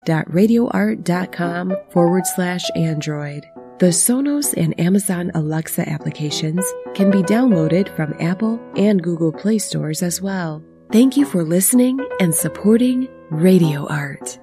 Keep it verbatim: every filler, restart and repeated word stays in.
radioart.com forward slash Android. The Sonos and Amazon Alexa applications can be downloaded from Apple and Google Play stores as well. Thank you for listening and supporting Radio Art.